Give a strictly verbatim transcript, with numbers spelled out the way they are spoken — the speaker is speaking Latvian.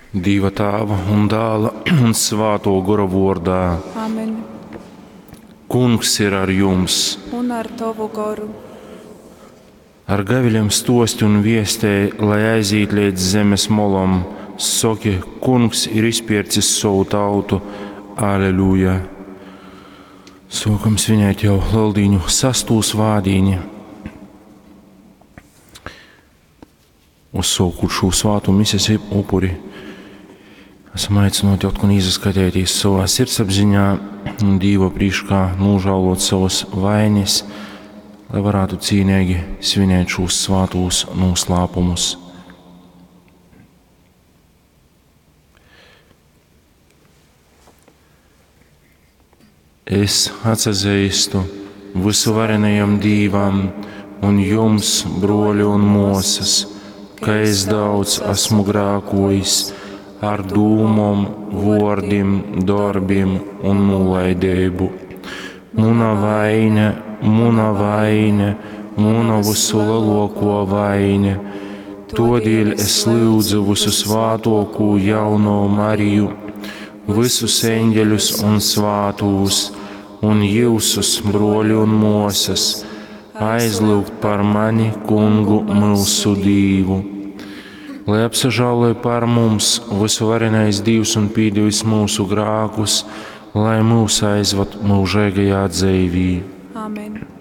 Dieva tēva un dēla un svāto gara vārdā. Amen. Kungs ir ar jums. Un ar tavu garu. Ar gaviļiem stosti un viestēji, lai aiziet līdz zemes molam, soki, Kungs ir izpircis savu tautu. Aleluja! Sākam svinēt jau Laldīņu sastūs vādīņa. Uzsaukt šo svātu mises upuri. Esam aicināti atkal izskatēties savā sirdsapziņā un Dieva priekšā nožēlot savas vainas, lai varētu cīnīgi svinēt šos svātos noslēpumus. Es atsazīstu visuvarenajam Dievam un jums, broļi un mosas, ka es daudz esmu grēkojis ar dūmom, vārdiem, darbiem un nolaidību. Muna vaina, muna vaina, muna visu lielāko vaina. Todēļ es lūdzu visu svātoko jauno Mariju, visus eņģeļus un svātos, un jūsus, broļi un mosas, aizlūgt par mani, Kungu, mūsu Dievu. Lai apsažāloja par mums visuvarenais Dievs un pīdījis mūsu grākus, lai mūs aizvad mūžīgajā dzīvī. Amen.